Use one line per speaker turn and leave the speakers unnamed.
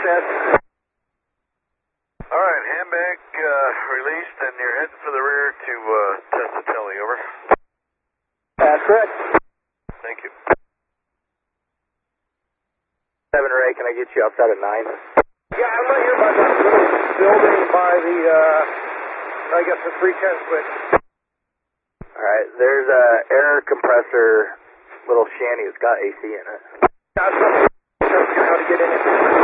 Ed.
All right, handbag released, and you're heading for the rear to test the tele, over.
That's correct.
Thank you.
7 Ray, can I get you outside of 9? Yeah, I'm right here by that little building by the, I guess the 310 switch. Alright, there's a air compressor, little shanty that's got AC in it. Yeah, I'm trying to get in it.